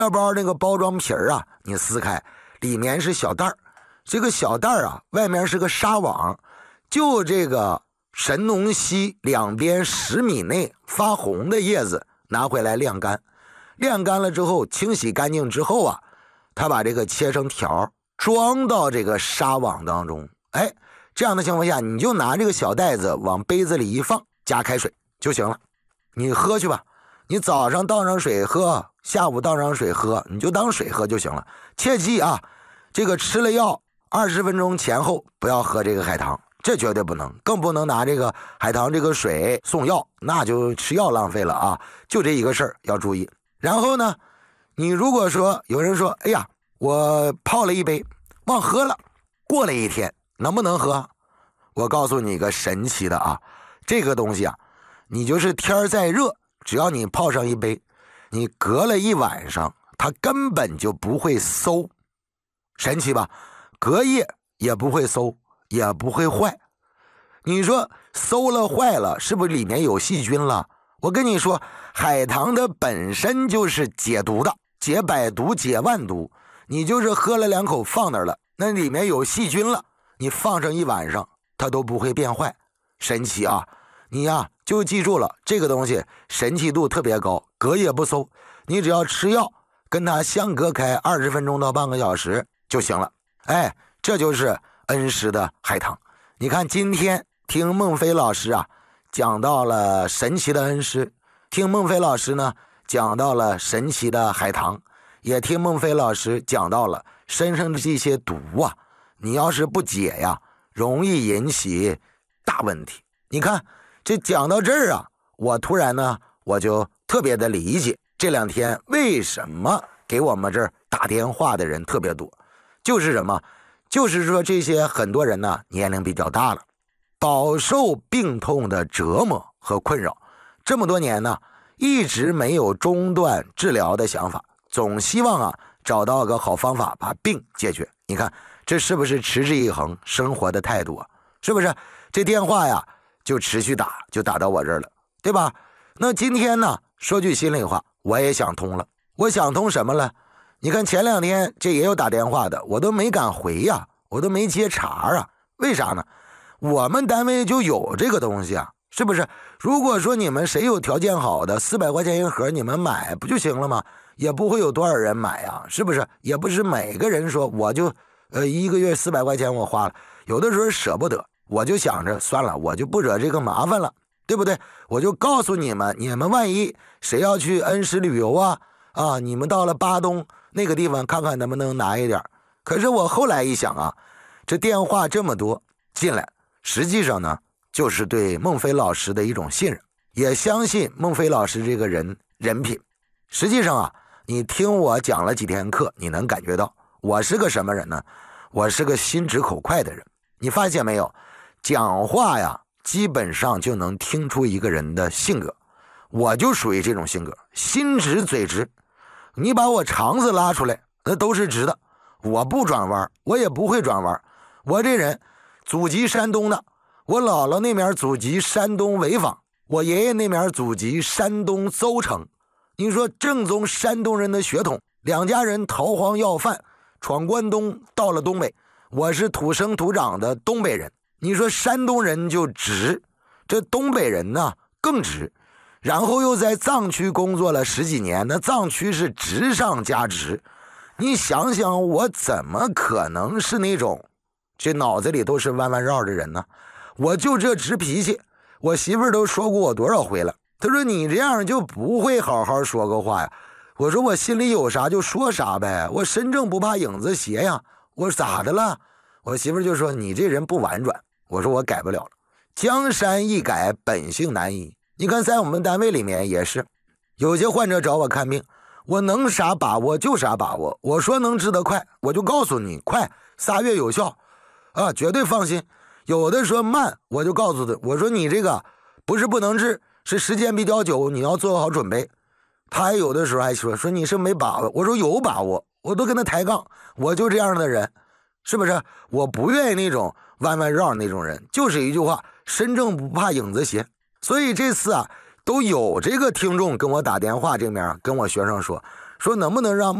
包那个包装皮儿啊，你撕开，里面是小袋儿，这个小袋儿啊，外面是个纱网，就这个神农溪两边10米内发红的叶子拿回来晾干，晾干了之后清洗干净之后啊，他把这个切成条，装到这个纱网当中。哎，这样的情况下，你就拿这个小袋子往杯子里一放，加开水就行了，你喝去吧。你早上倒上水喝，下午倒上水喝，你就当水喝就行了。切记啊，这个吃了药20分钟前后不要喝这个海棠，这绝对不能，更不能拿这个海棠这个水送药，那就吃药浪费了啊！就这一个事儿要注意。然后呢，你如果说有人说，哎呀，我泡了一杯忘喝了，过了1天能不能喝？我告诉你一个神奇的啊，这个东西啊，你就是天再热，只要你泡上一杯，你隔了1晚上，它根本就不会馊，神奇吧？隔夜也不会馊，也不会坏。你说馊了坏了，是不是里面有细菌了？我跟你说，海棠的本身就是解毒的，解百毒解万毒。你就是喝了2口放那儿了，那里面有细菌了，你放上1晚上，它都不会变坏，神奇啊！你呀，就记住了，这个东西神奇度特别高，隔夜不馊，你只要吃药跟它相隔开20分钟到半个小时就行了。哎，这就是恩施的海棠。你看今天听孟非老师啊讲到了神奇的恩施，听孟非老师呢讲到了神奇的海棠，也听孟非老师讲到了身上的这些毒啊，你要是不解呀，容易引起大问题。你看这讲到这儿啊，我突然呢我就特别的理解这2天为什么给我们这儿打电话的人特别多，就是什么？就是说这些很多人呢年龄比较大了，饱受病痛的折磨和困扰，这么多年呢一直没有中断治疗的想法，总希望啊找到个好方法把病解决。你看这是不是持之以恒生活的态度啊？是不是？这电话呀就持续打，就打到我这儿了，对吧？那今天呢，说句心里话，我也想通了。我想通什么了？你看前2天这也有打电话的，我都没敢回呀，我都没接茬啊。为啥呢？我们单位就有这个东西啊，是不是？如果说你们谁有条件好的，400块钱一盒，你们买不就行了吗？也不会有多少人买呀，是不是？也不是每个人说我就1个月400块钱我花了，有的时候舍不得，我就想着算了，我就不惹这个麻烦了，对不对？我就告诉你们，你们万一谁要去恩施旅游啊，你们到了巴东那个地方看看能不能拿一点。可是我后来一想啊，这电话这么多进来，实际上呢就是对孟非老师的一种信任，也相信孟非老师这个人品。实际上啊，你听我讲了几天课，你能感觉到我是个什么人呢？我是个心直口快的人。你发现没有，讲话呀基本上就能听出一个人的性格，我就属于这种性格，心直嘴直。你把我肠子拉出来，那都是直的，我不转弯，我也不会转弯。我这人祖籍山东的，我姥姥那边祖籍山东潍坊，我爷爷那边祖籍山东邹城。你说正宗山东人的血统，2家人逃荒要饭，闯关东到了东北，我是土生土长的东北人。你说山东人就直，这东北人呢更直，然后又在藏区工作了10几年，那藏区是直上加直。你想想我怎么可能是那种这脑子里都是弯弯绕的人呢？我就这直脾气，我媳妇儿都说过我多少回了，她说你这样就不会好好说个话呀。我说我心里有啥就说啥呗，我身正不怕影子斜呀。我说咋的了？我媳妇儿就说你这人不婉转。我说我改不了了，江山易改，本性难移。你看在我们单位里面也是，有些患者找我看病，我能啥把握就啥把握，我说能治得快，我就告诉你快，3月有效啊，绝对放心。有的说慢，我就告诉他，我说你这个不是不能治，是时间比较久，你要做好准备。他还有的时候还说你是没把握，我说有把握，我都跟他抬杠，我就这样的人，是不是？我不愿意那种弯弯绕那种人，就是一句话，身正不怕影子斜。所以这次啊，都有这个听众跟我打电话，这面跟我学生说说能不能让